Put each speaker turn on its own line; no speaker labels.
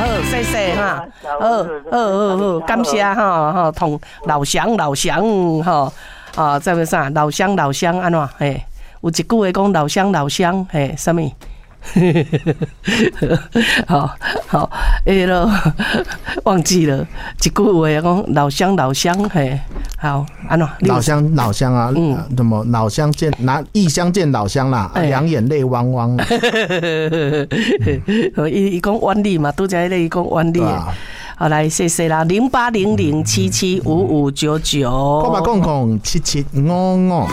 好，谢谢哈，好，感谢哈，同老乡哈，啊，再要啥老乡安怎嘿？有一句话讲老乡嘿，什么？好，咯，忘记了一句话讲老乡嘿，好，安怎？
老乡啊，怎么老乡见异乡见老乡啦，两眼泪汪汪。
伊讲湾里嘛，拄才伊讲湾里。好，来谢谢啦，0800775599。
我嘛讲7755。